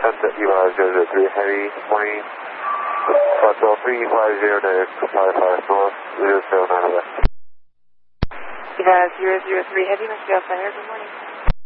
Sunset Eli 003 Heavy, morning. Hotel 350 to Firefly North, 079 West. Eli 003 Heavy, Mr. Alpha, good morning.